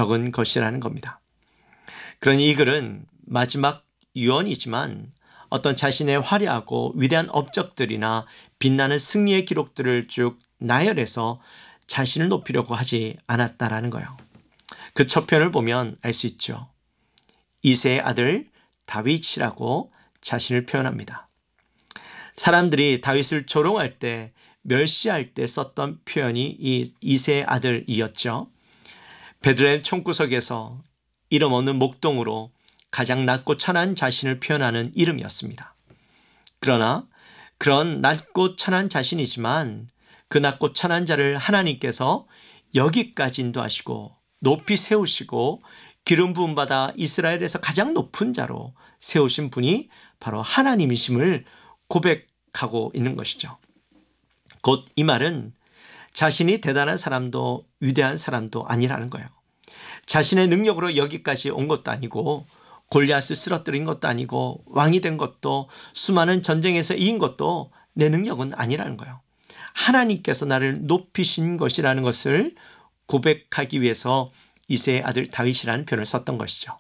적은 것이라는 겁니다. 그러니 이 글은 마지막 유언이지만 어떤 자신의 화려하고 위대한 업적들이나 빛나는 승리의 기록들을 쭉 나열해서 자신을 높이려고 하지 않았다라는 거예요. 그 첫 편을 보면 알 수 있죠. 이새의 아들 다윗이라고 자신을 표현합니다. 사람들이 다윗을 조롱할 때, 멸시할 때 썼던 표현이 이 이새의 아들이었죠. 베들레헴 총구석에서 이름 없는 목동으로 가장 낮고 천한 자신을 표현하는 이름이었습니다. 그러나 그런 낮고 천한 자신이지만 그 낮고 천한 자를 하나님께서 여기까지 인도하시고 높이 세우시고 기름 부음 받아 이스라엘에서 가장 높은 자로 세우신 분이 바로 하나님이심을 고백하고 있는 것이죠. 곧 이 말은 자신이 대단한 사람도 위대한 사람도 아니라는 거예요. 자신의 능력으로 여기까지 온 것도 아니고 골리앗을 쓰러뜨린 것도 아니고 왕이 된 것도 수많은 전쟁에서 이긴 것도 내 능력은 아니라는 거예요. 하나님께서 나를 높이신 것이라는 것을 고백하기 위해서 이새의 아들 다윗이라는 표현을 썼던 것이죠.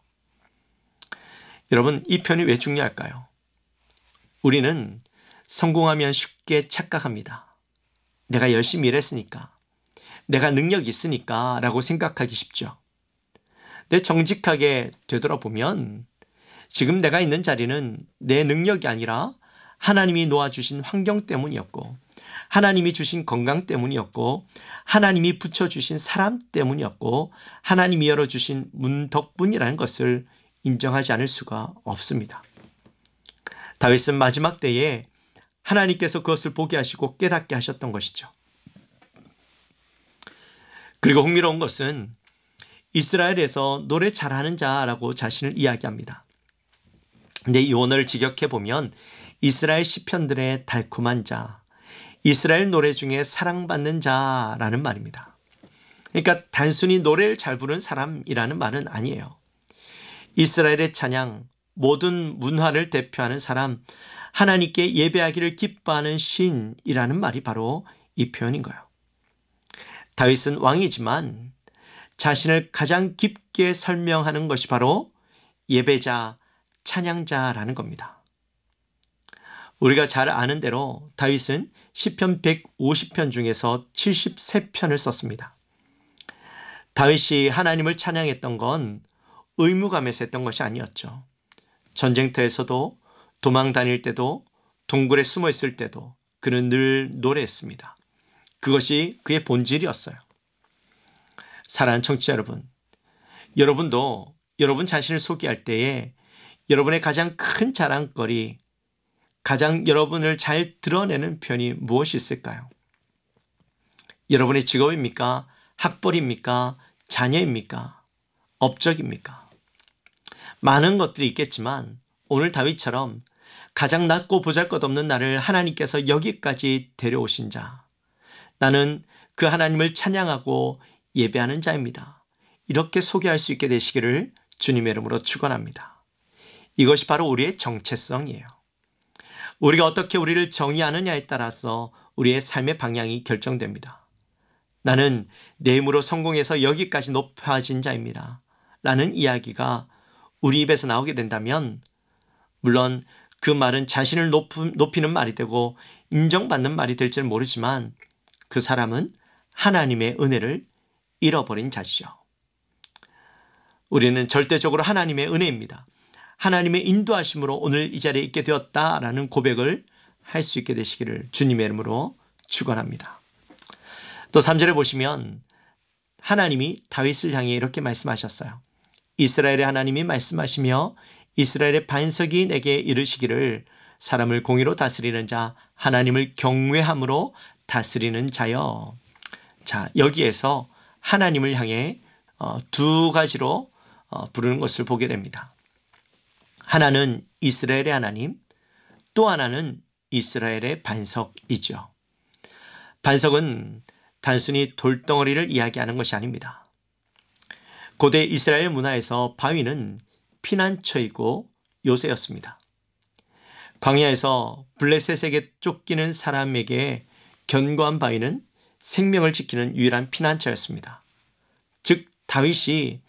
여러분, 이 표현이 왜 중요할까요? 우리는 성공하면 쉽게 착각합니다. 내가 열심히 일했으니까, 내가 능력이 있으니까 라고 생각하기 쉽죠. 내 정직하게 되돌아보면 지금 내가 있는 자리는 내 능력이 아니라 하나님이 놓아주신 환경 때문이었고, 하나님이 주신 건강 때문이었고, 하나님이 붙여주신 사람 때문이었고, 하나님이 열어주신 문 덕분이라는 것을 인정하지 않을 수가 없습니다. 다윗은 마지막 때에 하나님께서 그것을 보게 하시고 깨닫게 하셨던 것이죠. 그리고 흥미로운 것은 이스라엘에서 노래 잘하는 자라고 자신을 이야기합니다. 근데 이 원어를 직역해 보면 이스라엘 시편들의 달콤한 자, 이스라엘 노래 중에 사랑받는 자라는 말입니다. 그러니까 단순히 노래를 잘 부르는 사람이라는 말은 아니에요. 이스라엘의 찬양, 모든 문화를 대표하는 사람, 하나님께 예배하기를 기뻐하는 신이라는 말이 바로 이 표현인 거예요. 다윗은 왕이지만 자신을 가장 깊게 설명하는 것이 바로 예배자, 찬양자라는 겁니다. 우리가 잘 아는 대로 다윗은 시편 150편 중에서 73편을 썼습니다. 다윗이 하나님을 찬양했던 건 의무감에서 했던 것이 아니었죠. 전쟁터에서도 도망 다닐 때도 동굴에 숨어 있을 때도 그는 늘 노래했습니다. 그것이 그의 본질이었어요. 사랑하는 청취자 여러분, 여러분도 여러분 자신을 소개할 때에 여러분의 가장 큰 자랑거리, 가장 여러분을 잘 드러내는 표현이 무엇이 있을까요? 여러분의 직업입니까? 학벌입니까? 자녀입니까? 업적입니까? 많은 것들이 있겠지만 오늘 다윗처럼 가장 낮고 보잘것없는 나를 하나님께서 여기까지 데려오신 자, 나는 그 하나님을 찬양하고 예배하는 자입니다. 이렇게 소개할 수 있게 되시기를 주님의 이름으로 축원합니다. 이것이 바로 우리의 정체성이에요. 우리가 어떻게 우리를 정의하느냐에 따라서 우리의 삶의 방향이 결정됩니다. 나는 내 힘으로 성공해서 여기까지 높아진 자입니다. 라는 이야기가 우리 입에서 나오게 된다면 물론 그 말은 자신을 높이는 말이 되고 인정받는 말이 될지는 모르지만 그 사람은 하나님의 은혜를 잃어버린 자시죠. 우리는 절대적으로 하나님의 은혜입니다. 하나님의 인도하심으로 오늘 이 자리에 있게 되었다라는 고백을 할 수 있게 되시기를 주님의 이름으로 축원합니다. 또 3절에 보시면 하나님이 다윗을 향해 이렇게 말씀하셨어요. 이스라엘의 하나님이 말씀하시며 이스라엘의 반석이 내게 이르시기를 사람을 공의로 다스리는 자, 하나님을 경외함으로 다스리는 자여. 자, 여기에서 하나님을 향해 두 가지로 부르는 것을 보게 됩니다. 하나는 이스라엘의 하나님, 또 하나는 이스라엘의 반석이죠. 반석은 단순히 돌덩어리를 이야기하는 것이 아닙니다. 고대 이스라엘 문화에서 바위는 피난처이고 요새였습니다. 광야에서 블레셋에게 쫓기는 사람에게 견고한 바위는 생명을 지키는 유일한 피난처였습니다. 즉 다윗이